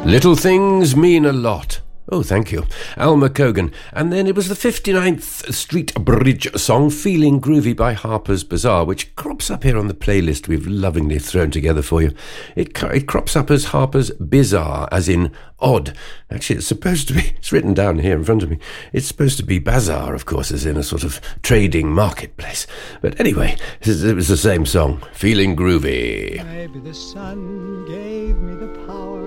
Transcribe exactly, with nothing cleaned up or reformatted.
Little Things Mean a Lot. Oh, thank you. Alma Cogan. And then it was the fifty-ninth Street Bridge song, Feeling Groovy by Harper's Bazaar, which crops up here on the playlist we've lovingly thrown together for you. It, it crops up as Harper's Bizarre, as in odd. Actually, it's supposed to be, it's written down here in front of me. It's supposed to be bazaar, of course, as in a sort of trading marketplace. But anyway, it was the same song, Feeling Groovy. Maybe the sun gave me the power